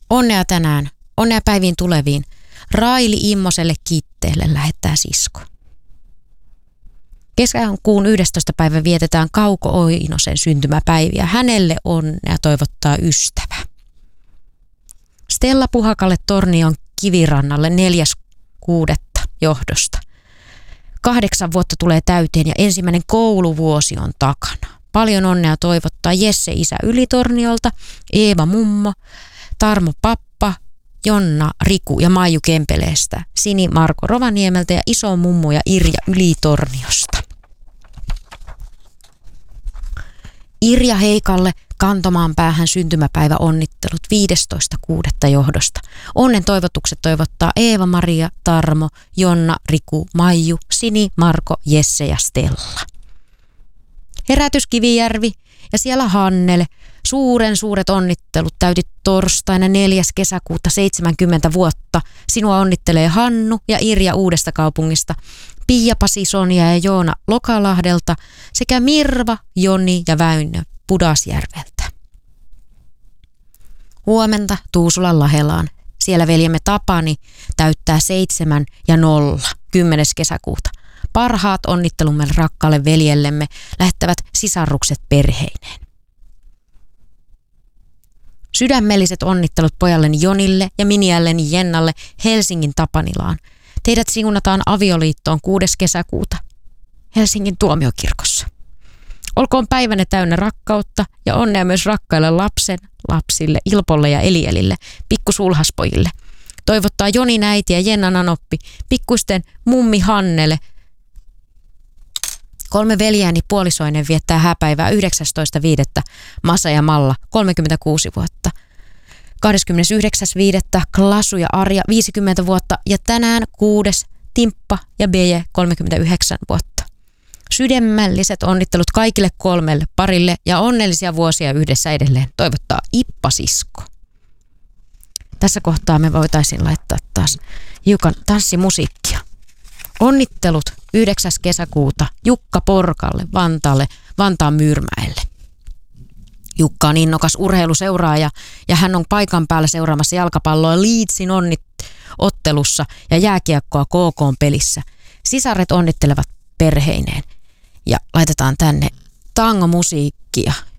Onnea tänään, onnea päiviin tuleviin. Raili Immoselle Kitteelle lähettää sisko. Kesäkuun 11. päivä vietetään Kauko Oinosen syntymäpäiviä. Hänelle onnea toivottaa ystävä. Stella Puhakalle Tornion Kivirannalle 4.6. johdosta. 8 vuotta tulee täyteen ja ensimmäinen kouluvuosi on takana. Paljon onnea toivottaa Jesse isä Ylitorniolta, Eeva mummo, Tarmo pappa, Jonna, Riku ja Maiju Kempeleestä, Sini Marko Rovaniemeltä ja iso mummo ja Irja Ylitorniosta. Irja Heikalle Kantomaan päähän syntymäpäivä onnittelut 15.6. johdosta. Onnen toivotukset toivottaa Eeva, Maria, Tarmo, Jonna, Riku, Maiju, Sini, Marko, Jesse ja Stella. Herätys Kivijärvi ja siellä Hannele. Suuret onnittelut täytit torstaina 4. kesäkuuta 70 vuotta. Sinua onnittelee Hannu ja Irja Uudesta kaupungista, Pia, Pasi, Sonja ja Joona Lokalahdelta sekä Mirva, Joni ja Väinö Pudasjärveltä. Huomenta Tuusulan Lahelaan. Siellä veljemme Tapani täyttää 7 ja 0 10. kesäkuuta. Parhaat onnittelumme rakkaalle veljellemme lähettävät sisarukset perheineen. Sydämelliset onnittelut pojalleni Jonille ja miniälleni Jennalle Helsingin Tapanilaan. Teidät siunataan avioliittoon 6. kesäkuuta Helsingin tuomiokirkossa. Olkoon päivänne täynnä rakkautta ja onnea myös rakkaille lapsille Ilpolle ja Elielille, pikkusulhaspojille. Toivottaa Jonin äiti ja Jenna Nanoppi, pikkuisten mummi Hannele. 3 veljääni puolisoinen viettää hääpäivää 19.5. Masa ja Malla, 36 vuotta. 29.5. Klasu ja Arja, 50 vuotta. Ja tänään 6. Timppa ja Beje, 39 vuotta. Sydämelliset onnittelut kaikille 3 parille ja onnellisia vuosia yhdessä edelleen toivottaa Ippa-sisko. Tässä kohtaa me voitaisiin laittaa taas hiukan tanssimusiikkia. Onnittelut 9. kesäkuuta Jukka Porkalle Vantaan Myyrmäelle. Jukka on innokas urheiluseuraaja ja hän on paikan päällä seuraamassa jalkapalloa Leedsin ottelussa ja jääkiekkoa KK:n pelissä. Sisaret onnittelevat perheineen ja laitetaan tänne tangomusiikkia